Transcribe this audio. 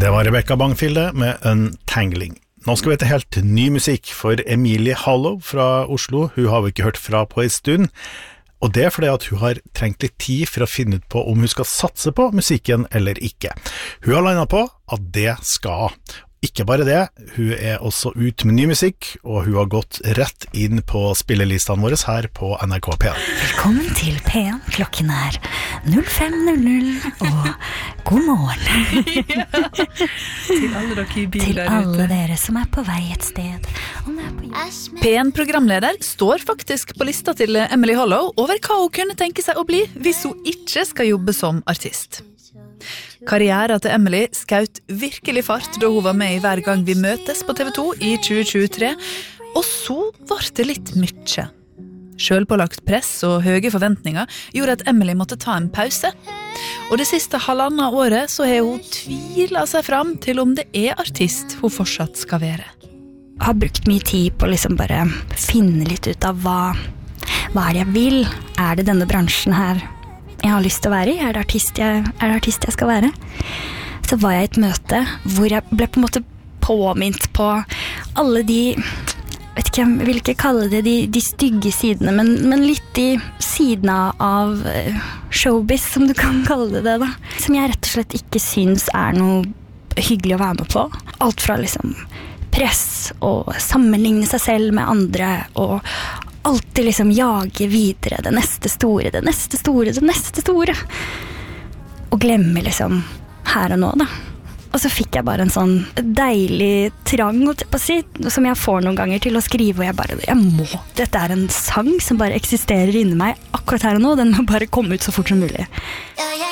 Det var Rebecca Bangfilde med Untangling. Nå skal vi til helt ny musikk for Emilie Hallow fra Oslo. Hun har vi ikke hørt fra på en stund, og det fordi at hun har trengt litt tid for å finne ut på om hun skal satse på musikken eller ikke. Hun har landet på at det skal. Ikke bare det, hun også ut med ny musikk, og hun har gått rett inn på spillelistene våre her på NRK P1. Velkommen til P1, klokken 05:00, og god morgen. Til alle dere i bil til der ute. alle dere som på vei et sted. P1-programleder står faktisk på lista til Emily Hollow over hva hun kunne tenke seg å bli hvis hun ikke skal jobbe som artist. Karrieren til Emily skaut virkelig fart da hun var med i Hver gang vi møtes på TV 2 i 2023, og så var det litt mye. Selvpålagt press og høye forventninger gjorde at Emily måtte ta en pause. Og det siste halvannet året så har hun tvilet seg fram til om det artist hun fortsatt skal være. Jeg har brukt mye tid på liksom bare finne litt ut av hva det jeg vil. Det denne bransjen her jeg har lyst til å være i? Det artist jeg skal være? Så var jeg i et møte hvor jeg ble på en måte påminnet på alle de, vet ikke, jeg vil ikke kalle det de stygge sidene, men litt de sidene av showbiz, som du kan kalle det da. Som jeg rett og slett ikke synes noe hyggelig å være med på. Alt fra liksom press og sammenligne seg selv med andre og alltid liksom jage videre det neste store og glemme liksom her og nå da. Og så fikk jeg bare en sånn deilig trang som jeg får noen ganger til å skrive, og dette en sang som bare eksisterer inni meg akkurat her og nå, den må bare komme ut så fort som mulig.